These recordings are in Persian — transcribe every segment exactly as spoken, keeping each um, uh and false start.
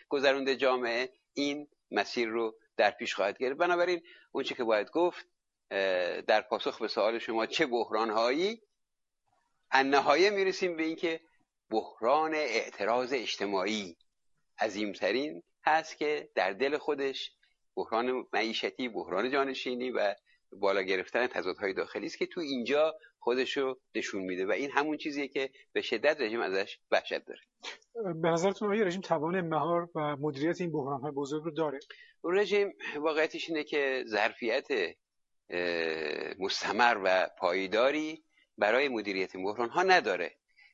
گذرونده جامعه این مسیر رو در پیش خواهد گرفت. بنابراین اون چه که باید گفت در پاسخ به سوال شما چه بحران‌هایی، النهایه میرسیم به این که بحران اعتراض اجتماعی عظیمترین هست که در دل خودش بحران معیشتی، بحران جانشینی و بالا گرفتن تضادهای داخلی است که تو اینجا خودشو نشون میده و این همون چیزیه که به شدت رژیم ازش وحشت داره. به نظرتون آیا رژیم توان مهار و مدیریت این بحران‌های بزرگ رو داره؟ رژیم واقعیتش اینه که ظرفیت مستمر و پایداری برای مدیریت بحران‌ها نداره.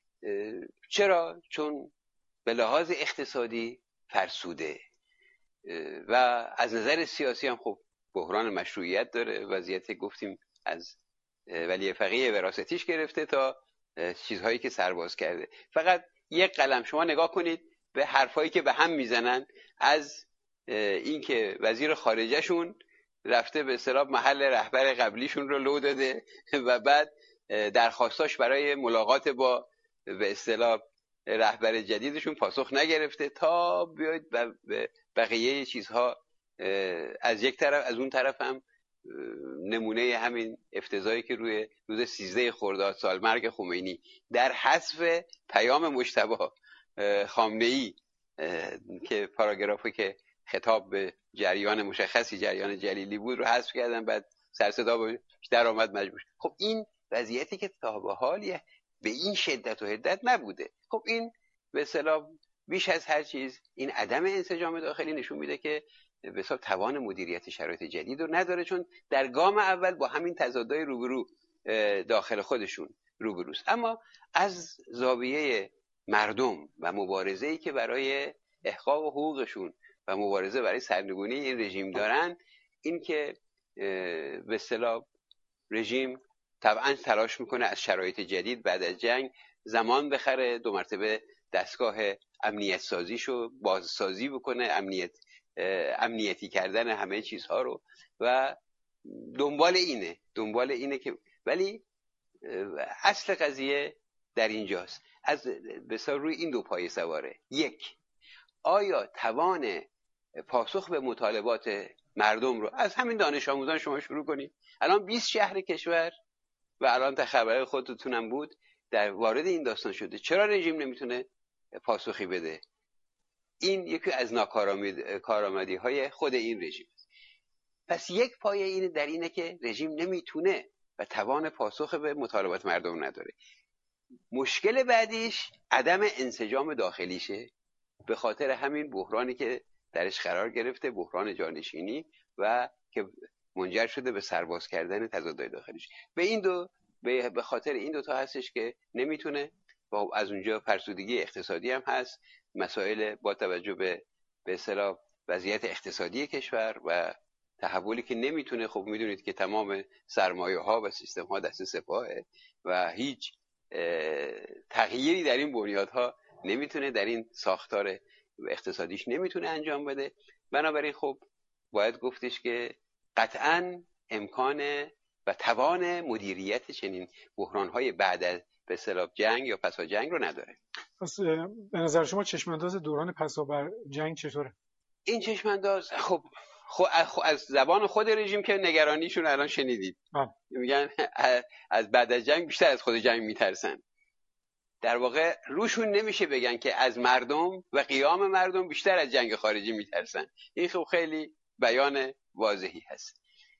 چرا؟ چون به لحاظ اقتصادی فرسوده و از نظر سیاسی هم خب بحران مشروعیت داره. وضعیت گفتیم از ولی فقیه وراثتیش گرفته تا چیزهایی که سرباز کرده. فقط یک قلم شما نگاه کنید به حرفایی که به هم میزنن، از اینکه وزیر خارجهشون رفته به اصطلاح محل رهبر قبلیشون رو لو داده و بعد درخواستاش برای ملاقات با به اصطلاح رهبر جدیدشون پاسخ نگرفته، تا بیاید بقیه چیزها از یک طرف، از اون طرف هم نمونه همین افتضاحی که روی روز سیزده خرداد سال مرگ خمینی در حذف پیام مجتبی خامنه‌ای که پاراگرافی که خطاب به جریان مشخصی، جریان جلیلی بود، رو حذف کردن، بعد سر صدا بیشتر آمد مجبور. خب این وضعیتی که تا به حال به این شدت و حدت نبوده. خب این به اصطلاح بیش از هر چیز این عدم انسجام داخلی نشون میده که به حساب توان مدیریت شرایط جدید رو نداره، چون در گام اول با همین تضادهای روبرو داخل خودشون روبروست. اما از زاویه مردم و مبارزه‌ای که برای احقاق حقوقشون و مبارزه برای سرنگونی این رژیم دارن، این که به اصطلاح رژیم طبعا تلاش میکنه از شرایط جدید بعد از جنگ زمان بخره، دو مرتبه دستگاه امنیت سازیشو بازسازی بکنه، امنیت امنیتی کردن همه چیزها رو، و دنبال اینه دنبال اینه که ولی اصل قضیه در اینجاست. از بسیار روی این دو پایه سواره. یک، آیا توان پاسخ به مطالبات مردم رو از همین دانش آموزان شما شروع کنید. الان بیست شهر کشور و الان تا خبر خودتونم بود در وارد این داستان شده. چرا رژیم نمیتونه پاسخی بده؟ این یکی از ناکارآمدی های خود این رژیم است. پس یک پایه این در اینه که رژیم نمیتونه و توان پاسخ به مطالبات مردم نداره. مشکل بعدیش عدم انسجام داخلیشه، به خاطر همین بحرانی که درش قرار گرفته، بحران جانشینی و که منجر شده به سرباز کردن تضادهای داخلیش. به این دو به خاطر این دو تا هستش که نمیتونه، و از اونجا فرسودگی اقتصادی هم هست، مسائل با توجه به به اصطلاح وضعیت اقتصادی کشور و تحولی که نمیتونه. خب میدونید که تمام سرمایه ها و سیستم ها دست سپاهه و هیچ تغییری در این بنیادها نمیتونه، در این ساختار اقتصادیش نمیتونه انجام بده. بنابراین خب باید گفتش که قطعاً امکان و توان مدیریت چنین بحران‌های بعد از به اصطلاح جنگ یا پس از جنگ رو نداره. پس به نظر شما چشمانداز دوران پس از جنگ چطوره؟ این چشمانداز خب خب از زبان خود رژیم که نگرانیشون الان شنیدید، میگن از بعد از جنگ بیشتر از خود جنگ میترسن. در واقع روشون نمیشه بگن که از مردم و قیام مردم بیشتر از جنگ خارجی میترسن. این خب خیلی بیان واضحی هست.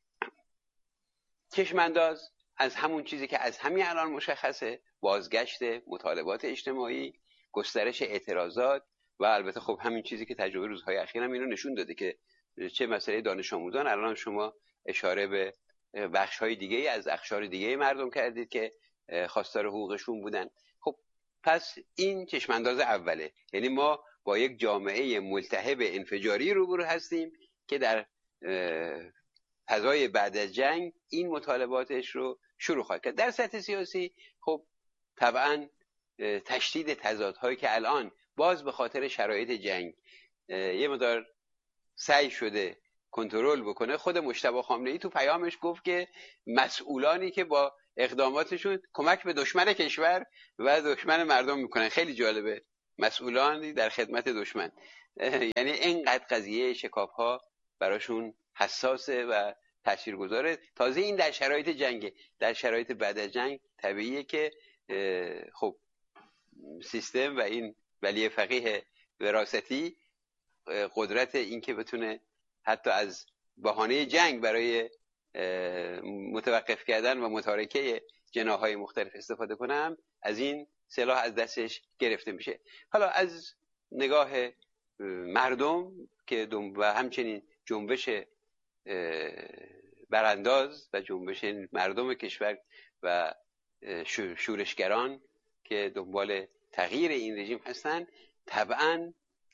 چشمانداز از همون چیزی که از همین الان مشخصه، بازگشت مطالبات اجتماعی، گسترش اعتراضات و البته خب همین چیزی که تجربه روزهای اخیر هم اینو نشون داده که چه مسئله دانش آموزان، الان شما اشاره به بخش‌های دیگه از اقشار دیگه مردم کردید که خواستار حقوقشون بودن. خب پس این چشمانداز اوله، یعنی ما با یک جامعه ملتهب انفجاری روبرو هستیم که در فضای بعد از جنگ این مطالباتش رو شروع خواهد کرد. در سطح سیاسی خب طبعا تشدید تضادهایی که الان باز به خاطر شرایط جنگ یه مقدار سعی شده کنترل بکنه. خود مجتبی خامنه‌ای تو پیامش گفت که مسئولانی که با اقداماتشون کمک به دشمن کشور و دشمن مردم میکنن. خیلی جالبه، مسئولانی در خدمت دشمن. یعنی اینقدر قضیه شکاف ها براشون حساسه و تاثیرگذاره. تازه این در شرایط جنگ، در شرایط بعد از جنگ طبیعیه که خب سیستم و این ولی فقیه وراثتی قدرت این که بتونه حتی از بهانه جنگ برای متوقف کردن و متارکه جناح‌های مختلف استفاده کنم، از این سلاح از دستش گرفته میشه. حالا از نگاه مردم که و همچنین جنبش برانداز و جنبش مردم کشور و شورشگران که دنبال تغییر این رژیم هستن، طبعاً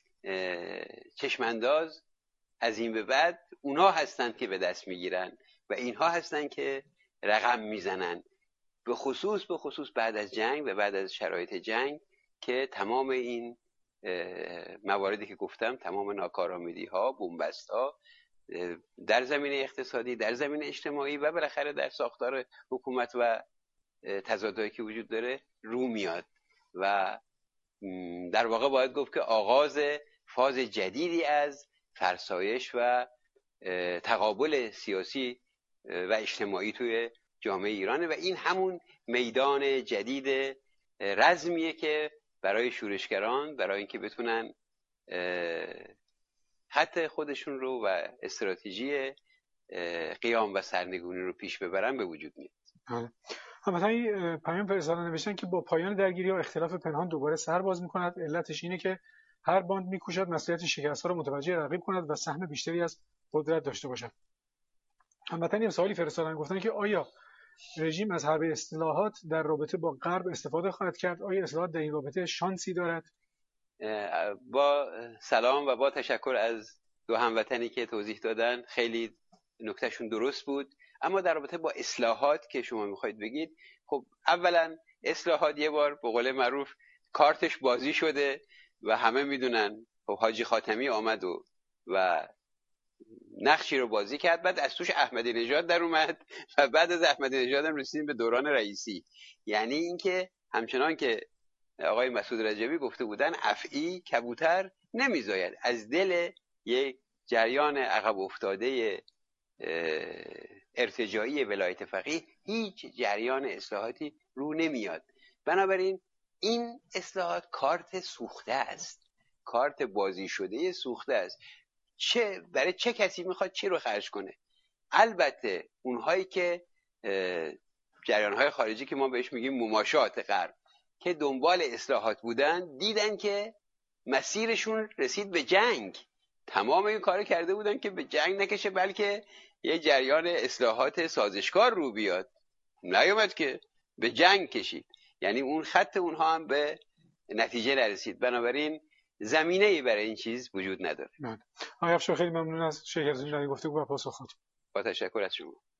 چشمانداز از این به بعد اونها هستند که به دست میگیرن و اینها هستند که رقم میزنن، به خصوص به خصوص بعد از جنگ و بعد از شرایط جنگ که تمام این مواردی که گفتم، تمام ناکارآمدی ها، بنبست ها در زمینه اقتصادی، در زمینه اجتماعی و بالاخره در ساختار حکومت و تضادهایی که وجود داره رو میاد و در واقع باید گفت که آغاز فاز جدیدی از فرسایش و تقابل سیاسی و اجتماعی توی جامعه ایرانه و این همون میدان جدید رزمیه که برای شورشگران، برای اینکه بتونن خط خودشون رو و استراتژی قیام و سرنگونی رو پیش ببرن به وجود میاد. همتا این پیام فرستادن نوشتن که با پایان درگیری ها اختلاف پنهان دوباره سر باز میکند. علتش اینه که هر باند میکوشد مسئولیت شکست ها رو متوجه رقیب کند و سهم بیشتری از قدرت داشته باشد. همتا یه سوالی فرستادن، گفتن که آیا رژیم از حربه اصلاحات در رابطه با غرب استفاده خواهد کرد؟ آیا اصلاحات در این رابطه شانسی دارد؟ با سلام و با تشکر از دو هموطنی که توضیح دادن، خیلی نکتهشون درست بود. اما در رابطه با اصلاحات که شما میخواید بگید، خب اولا اصلاحات یه بار به قول معروف کارتش بازی شده و همه میدونن. خب حاجی خاتمی آمد و و نقشی رو بازی کرد، بعد از توش احمدی نژاد در اومد و بعد از احمدی نژاد هم رسیدیم به دوران رئیسی. یعنی اینکه همچنان که آقای مسعود رجبی گفته بودن، افعی کبوتر نمیزاید. از دل یک جریان عقب افتاده ارتجاعی ولایت فقیه هیچ جریان اصلاحاتی رو نمیاد. بنابراین این اصلاحات کارت سوخته است، کارت بازی شده سوخته است. چه برای چه کسی میخواد چی رو خرج کنه؟ البته اونهایی که جریانهای خارجی که ما بهش میگیم مماشات غرب که دنبال اصلاحات بودن، دیدن که مسیرشون رسید به جنگ. تمام این کار کرده بودن که به جنگ نکشه، بلکه یه جریان اصلاحات سازشکار رو بیاد. نیومد که به جنگ کشید. یعنی اون خط اونها هم به نتیجه نرسید. بنابراین زمینه‌ای برای این چیز وجود نداره. آقای افشار خیلی ممنون از شرکتتون در این گفتگو و پاسخ خودتون. با تشکر از شما.